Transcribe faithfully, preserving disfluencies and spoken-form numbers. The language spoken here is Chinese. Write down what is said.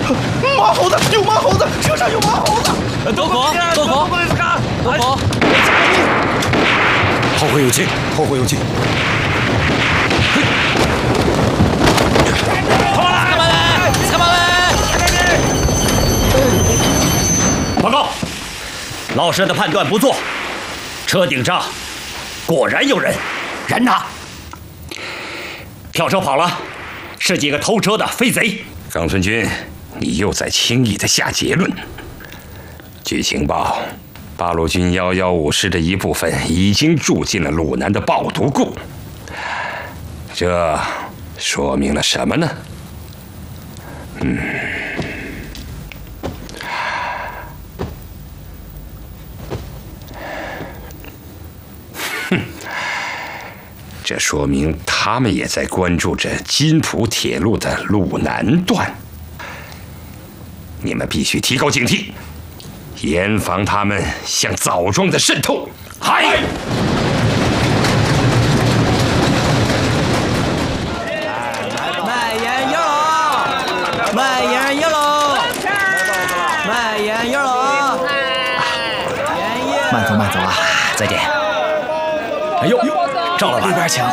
马猴子，有马猴子，车上有马猴子！ 多口，多口，多口！ 后会有期，后会有期。 干嘛嘞？干嘛嘞？ 报告，老师的判断不错，车顶上果然有人，人呢？跳车跑了，是几个偷车的飞贼。 冈村君，你又在轻易的下结论。据情报，八路军幺幺五师的一部分已经住进了鲁南的爆毒库，这说明了什么呢？嗯，哼，这说明他们也在关注着津浦铁路的鲁南段。你们必须提高警惕，严防他们向枣庄的渗透。嗨！ 卖烟药喽！卖烟药喽！卖烟药喽！ 慢走慢走啊，再见。 哎呦，赵老板， 里边请。